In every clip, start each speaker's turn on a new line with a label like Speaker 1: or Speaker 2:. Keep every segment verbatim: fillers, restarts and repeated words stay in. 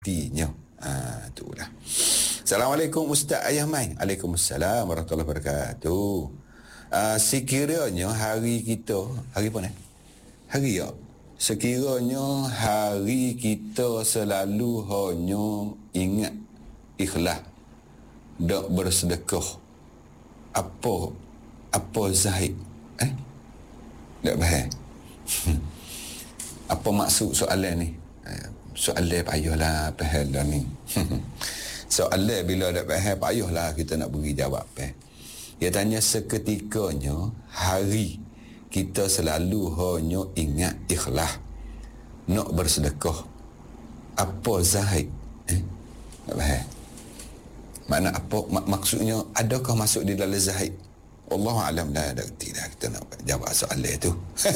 Speaker 1: Tinya. Ah, itulah. Assalamualaikum Ustaz Ayah Mai. Waalaikumsalam warahmatullahi wabarakatuh. Ah, sekiranya hari kita, hari apa ni? Hari ya. Sekiranya hari kita selalu hanya ingat ikhlas, dak bersedekah. Apa apa Zahid? Eh? Tak faham. Apa maksud soalan ni? Soalan payahlah faham dah ni. Soalan bila tak faham payahlah kita nak beri jawab. Dia tanya seketikanya hari kita selalu hanya ingat ikhlas, nak bersedekah. Apa Zahid? Eh? Tak faham. Makna apa? Mak- maksudnya adakah masuk di dalam Zahid? Wallahu alam, dah tak reti dah kita nak jawab soalan tu.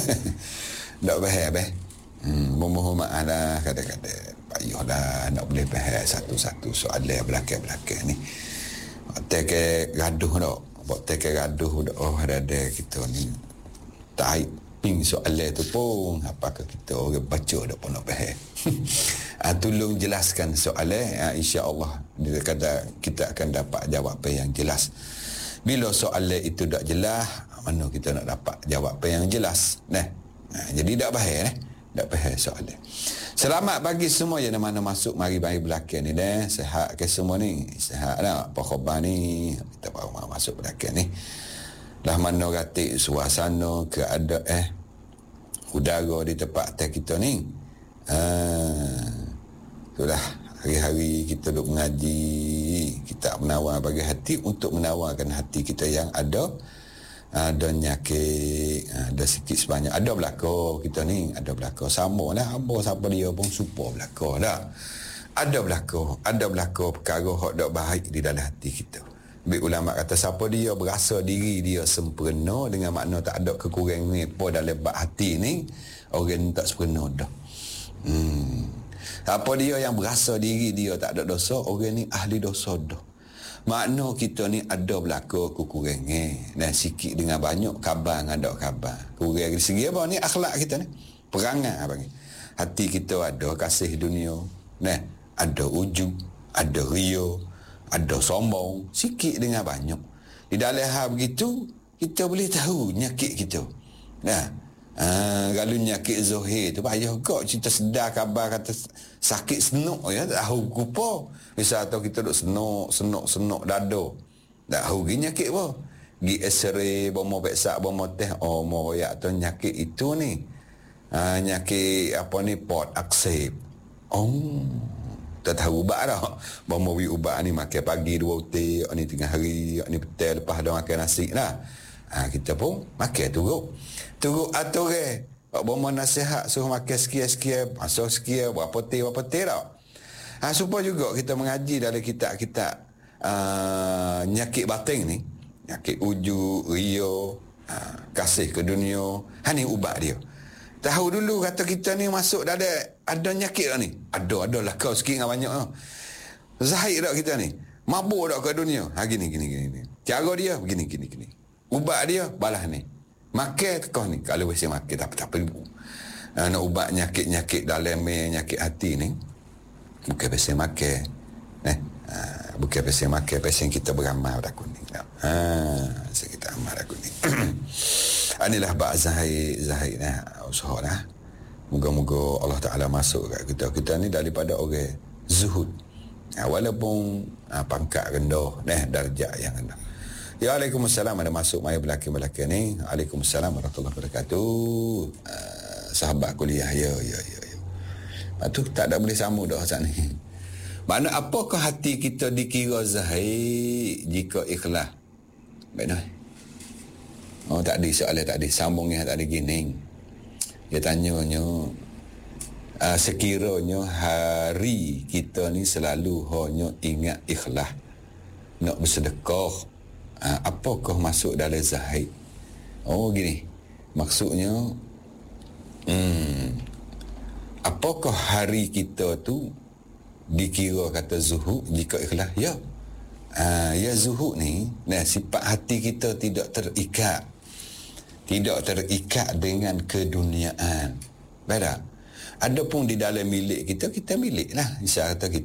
Speaker 1: Tak faham eh? Hmm, mohon maaf lah kadang-kadang payahlah nak boleh faham satu-satu soalan belakang-belakang ni. Tak ke gaduh dak. Buat tak ke gaduh dak. Oh, ada kita ni taik ping soalan tu pun apakah kita orang baca dak pun nak faham. Ah, tolong jelaskan soalan, ah, insya-Allah dia kata kita akan dapat jawapan yang jelas. Bila soalan itu tak jelas, mana kita nak dapat jawapan yang jelas? Nah, nah jadi tak faham eh. Tak faham soalan. Selamat pagi semua yang mana masuk mari-mari belakang ni dah. Sihat ke semua ni? Sihat tak? Apa khabar ni? Kita baru masuk belakang ni. Dah mana ratik suasana keadaan eh udara di tempat atas kita ni. Ah, itulah hari-hari kita duk mengaji, kita menawar bagi hati untuk menawarkan hati kita yang ada ada nyakit, ada sikit sebanyak, ada belakang kita ni, ada belakang sama lah, apa siapa dia pun super belakang dah. Ada belakang, ada belakang perkara hak tak baik di dalam hati kita. Bik ulama kata siapa dia berasa diri dia sempurna dengan makna tak ada kekurangan apa dalam bab hati ni, orang tak sempurna dah. Hmm. Apa dia yang berasa diri dia tak ada dosa, orang ni ahli dosa dah. Makna kita ni ada berlaku kekurangan. Dan sikit dengan banyak, khabar dengan ada khabar. Kurang dari segi apa ni? Akhlak kita ni. Perangai apa ni? Hati kita ada kasih dunia. Nah, ada ujub, ada ria, ada sombong. Sikit dengan banyak. Di dalam hal begitu, kita boleh tahu nyakit kita. Nah, Ah, kalau nyakit Zohir tu payah kau cerita sedar khabar kata sakit senuk ya, tak tahu kupa. Misal atau kita duk senuk, senuk, senuk dada. Tak tahu gi nyakit apa. Gi X-ray, bomo peksa, bomo teh, oh mo ya tu nyakit itu ni. Ah, nyakit apa ni pot aksep. Oh, tak tahu ubat dah. Bomo wi ubat ni makan pagi dua utik, ni tengah hari, ni petang lepas dah makan nasi lah. Ha, kita pun makan turuk. Turuk aturan. Pak bomo nasihat suruh makan sekian-sekian, masuk sekian, berapa teh, berapa teh tak. Ha, supaya juga kita mengaji dalam kitab-kitab uh, nyakit batin ni. Nyakit ujuk, ria, uh, kasih ke dunia. Ha, ni ubat dia. Tahu dulu kata kita ni masuk dalam ada nyakit tak ni? Ada, ada lah kau sikit dengan banyak. Oh. Zahid tak kita ni? Mabuk tak ke dunia? Ha, gini, gini, gini. Cara dia, begini, gini, gini. Ubat dia balas ni. Makan kau ni. Kalau biasa makan tak apa-apa. Uh, nak ubat nyakit-nyakit dalam nyakit hati ni. Bukan biasa makan. Eh, uh, bukan biasa makan. Biasa kita beramal dah kuning. Ha, biasa kita amal dah kuning. Inilah bak Zahid. Zahid nah, usaha lah. Moga-moga Allah Ta'ala masuk kat kita. Kita ni daripada orang zuhud. Uh, walaupun uh, pangkat rendah. Nah, darjah yang rendah. Ya, Waalaikumsalam. Ada masuk maya belakang-belakang ni. Waalaikumsalam warahmatullahi wabarakatuh. Uh, sahabat kuliah. Ya, ya, ya, ya. Lepas tu tak ada boleh sambung dah saat ni. Mana apakah hati kita dikira Zahid jika ikhlas? Baik dah. Oh, tak ada soalan, tak ada. Sambungnya tak ada gini. Dia tanyanya, uh, sekiranya hari kita ni selalu hanya ingat ikhlas, nak bersedekah, Uh, apakah masuk dalam Zahid? Oh gini, maksudnya hmm, apakah hari kita tu dikira kata zuhud jika ikhlas? Ya, uh, ya zuhud ni, nah, sifat hati kita tidak terikat, tidak terikat dengan keduniaan. Baik tak? Adapun di dalam milik kita, kita milik lah. Isyarat kita